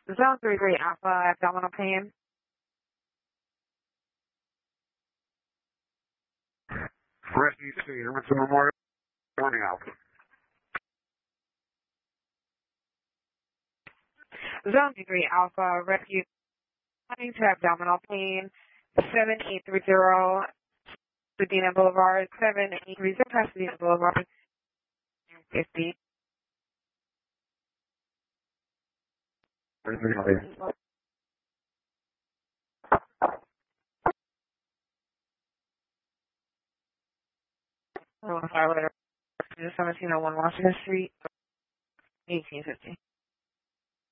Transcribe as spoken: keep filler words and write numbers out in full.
Zone three three Alpha, abdominal pain. Rescue C, Emerson Memorial, morning Alpha. Zone three three Alpha, rescue, running to abdominal pain, seven eight three zero, Pasadena Boulevard, seven eight three zero, Pasadena Boulevard, fifty. Oh, sorry, seventeen oh one Washington Street, eighteen fifty.